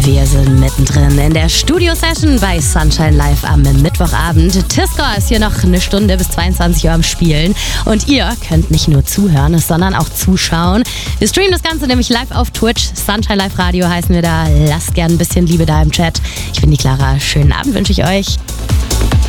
Wir sind mittendrin in der Studio-Session bei Sunshine Live am Mittwochabend. Tiscore ist hier noch eine Stunde bis 22 Uhr am Spielen. Und ihr könnt nicht nur zuhören, sondern auch zuschauen. Wir streamen das Ganze nämlich live auf Twitch. Sunshine Live Radio heißen wir da. Lasst gern ein bisschen Liebe da im Chat. Ich bin die Clara. Schönen Abend wünsche ich euch.